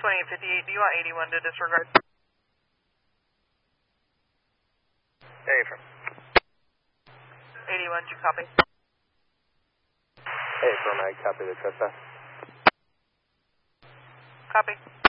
2858, do you want 81 to disregard? Hey, from 81, do you copy? Hey, from I copy the trespass. Copy.